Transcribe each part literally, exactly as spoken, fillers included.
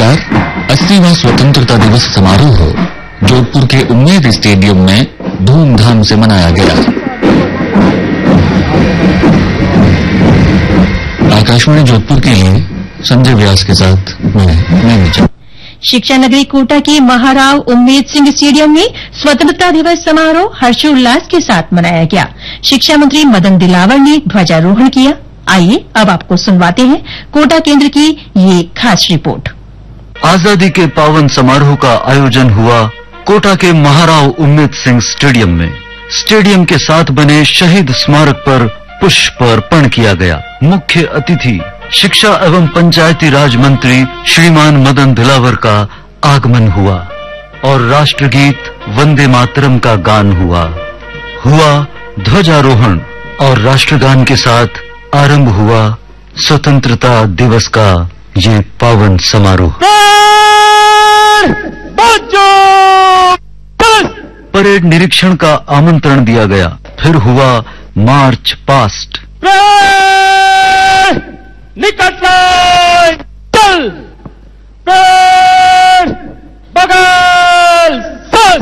नमस्कार। अस्सीवां स्वतंत्रता दिवस समारोह जोधपुर के उम्मेद स्टेडियम में धूमधाम से मनाया गया। आकाशवाणी जोधपुर के लिए संजय व्यास के साथ मैं मैं शिक्षा नगरी कोटा के महाराव उम्मेद सिंह स्टेडियम में स्वतंत्रता दिवस समारोह हर्षोल्लास के साथ मनाया गया। शिक्षा मंत्री मदन दिलावर ने ध्वजारोहण किया। आइए अब आपको सुनवाते हैं कोटा केंद्र की ये खास रिपोर्ट। आजादी के पावन समारोह का आयोजन हुआ कोटा के महाराव उम्मेद सिंह स्टेडियम में। स्टेडियम के साथ बने शहीद स्मारक पर पुष्प अर्पण किया गया। मुख्य अतिथि शिक्षा एवं पंचायती राज मंत्री श्रीमान मदन दिलावर का आगमन हुआ और राष्ट्रगीत वंदे मातरम का गान हुआ। हुआ ध्वजारोहण और राष्ट्रगान के साथ आरंभ हुआ स्वतंत्रता दिवस का ये पावन समारोह। परेड निरीक्षण का आमंत्रण दिया गया। फिर हुआ मार्च पास्ट। निकट से चल बगल सस।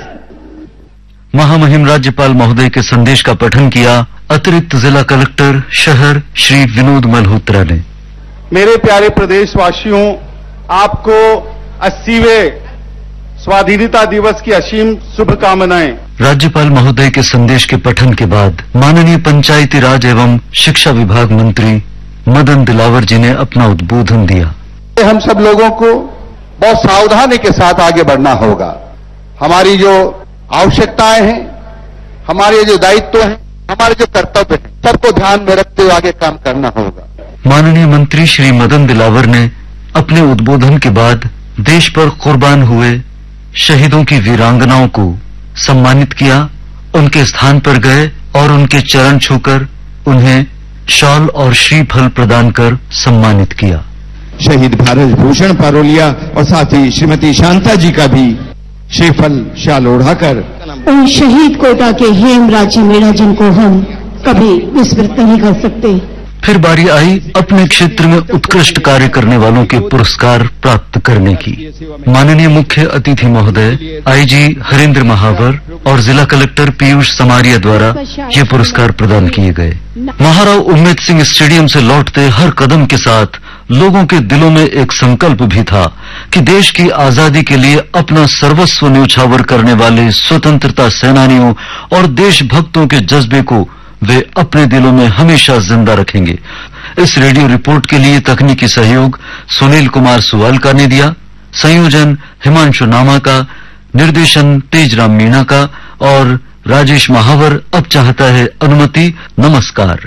महामहिम राज्यपाल महोदय के संदेश का पठन किया अतिरिक्त जिला कलेक्टर शहर श्री विनोद मल्होत्रा ने। मेरे प्यारे प्रदेशवासियों, आपको अस्सीवें स्वाधीनता दिवस की असीम शुभकामनाएं। राज्यपाल महोदय के संदेश के पठन के बाद माननीय पंचायती राज एवं शिक्षा विभाग मंत्री मदन दिलावर जी ने अपना उद्बोधन दिया। हम सब लोगों को बहुत सावधानी के साथ आगे बढ़ना होगा। हमारी जो आवश्यकताएं हैं, हमारे जो दायित्व हैं, हमारे जो कर्तव्य हैं, सबको ध्यान में रखते हुए आगे काम करना होगा। माननीय मंत्री श्री मदन दिलावर ने अपने उद्बोधन के बाद देश पर कुर्बान हुए शहीदों की वीरांगनाओं को सम्मानित किया। उनके स्थान पर गए और उनके चरण छूकर उन्हें शॉल और श्रीफल प्रदान कर सम्मानित किया। शहीद भारत भूषण पारोलिया और साथ ही श्रीमती शांता जी का भी श्रीफल शाल ओढ़ाकर उन शहीद कोटा के हेमराज मीणा जिनको हम कभी विस्मृत नहीं कर सकते। फिर बारी आई अपने क्षेत्र में उत्कृष्ट कार्य करने वालों के पुरस्कार प्राप्त करने की। माननीय मुख्य अतिथि महोदय आईजी हरेंद्र महावर और जिला कलेक्टर पीयूष समारिया द्वारा ये पुरस्कार प्रदान किए गए। महाराव उम्मेद सिंह स्टेडियम से लौटते हर कदम के साथ लोगों के दिलों में एक संकल्प भी था कि देश की आजादी के लिए अपना सर्वस्व न्यौछावर करने वाले स्वतंत्रता सेनानियों और देशभक्तों के जज्बे को वे अपने दिलों में हमेशा जिंदा रखेंगे। इस रेडियो रिपोर्ट के लिए तकनीकी सहयोग सुनील कुमार सुवालका ने दिया। संयोजन हिमांशु नामा का, निर्देशन तेजराम मीणा का और राजेश महावर अब चाहता है अनुमति। नमस्कार।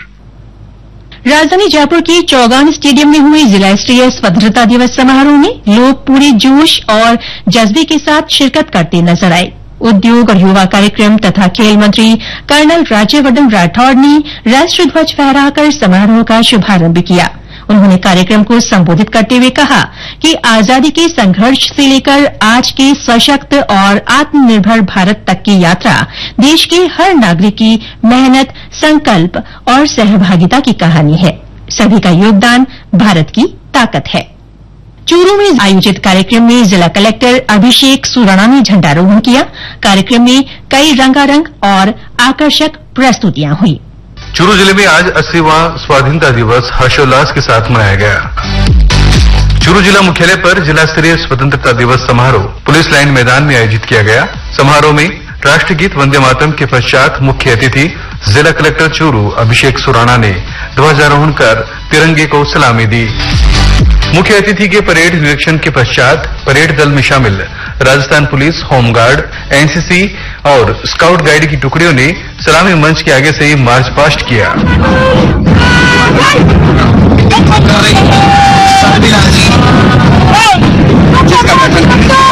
राजधानी जयपुर के चौगान स्टेडियम में हुए जिला स्तरीय स्वतंत्रता दिवस समारोह में लोग पूरे जोश और जज्बे के साथ शिरकत करते नजर आए। उद्योग और युवा कार्यक्रम तथा खेल मंत्री कर्नल राज्यवर्धन राठौड़ ने राष्ट्रध्वज फहराकर समारोह का शुभारंभ किया। उन्होंने कार्यक्रम को संबोधित करते हुए कहा कि आजादी के संघर्ष से लेकर आज के सशक्त और आत्मनिर्भर भारत तक की यात्रा देश के हर नागरिक की मेहनत, संकल्प और सहभागिता की कहानी है। सभी का योगदान भारत की ताकत है। चूरू में आयोजित कार्यक्रम में जिला कलेक्टर अभिषेक सुराणा ने झंडारोहण किया। कार्यक्रम में कई रंगारंग और आकर्षक प्रस्तुतियां हुई। चूरू जिले में आज अस्सीवां स्वाधीनता दिवस हर्षोल्लास के साथ मनाया गया। चूरू जिला मुख्यालय पर जिला स्तरीय स्वतंत्रता दिवस समारोह पुलिस लाइन मैदान में आयोजित किया गया। समारोह में राष्ट्रगीत वंदे मातरम के पश्चात मुख्य अतिथि जिला कलेक्टर चूरू अभिषेक सुराणा ने ध्वजारोहण कर तिरंगे को सलामी दी। मुख्य अतिथि के परेड निरीक्षण के पश्चात परेड दल में शामिल राजस्थान पुलिस, होमगार्ड, एनसीसी और स्काउट गाइड की टुकड़ियों ने सलामी मंच के आगे से ही मार्च पास्ट किया। जिसका